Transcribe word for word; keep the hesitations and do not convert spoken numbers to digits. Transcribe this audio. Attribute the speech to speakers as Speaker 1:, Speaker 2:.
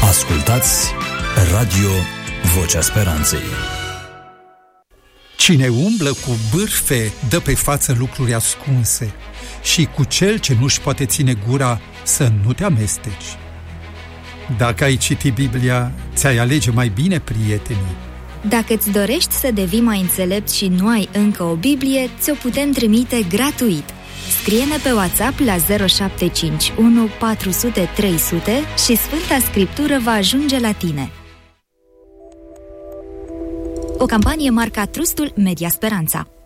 Speaker 1: Ascultați Radio Vocea Speranței.
Speaker 2: Cine umblă cu bârfe dă pe față lucruri ascunse și cu cel ce nu-și poate ține gura să nu te amesteci. Dacă ai citit Biblia, ți-ai alege mai bine prietenii.
Speaker 3: Dacă îți dorești să devii mai înțelept și nu ai încă o Biblie, ți-o putem trimite gratuit. Scrie-ne pe WhatsApp la zero șapte cinci unu patru zero zero trei zero zero și Sfânta Scriptură va ajunge la tine. O campanie marca Trustul Media Speranța.